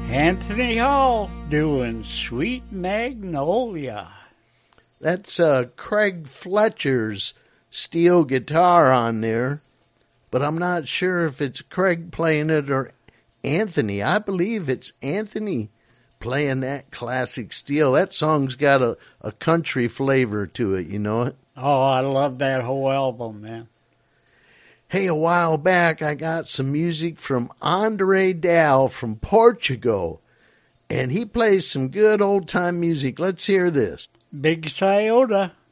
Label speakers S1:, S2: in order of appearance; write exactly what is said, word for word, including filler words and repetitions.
S1: Anthony Hall doing Sweet Magnolia.
S2: That's uh, Craig Fletcher's steel guitar on there, but I'm not sure if it's Craig playing it or Anthony. I believe it's Anthony playing that classic steel. That song's got a, a country flavor to it, you know it?
S1: Oh, I love that whole album, man.
S2: Hey, a while back I got some music from Andre Dal from Portugal, and he plays some good old-time music. Let's hear this.
S1: Big Ciota.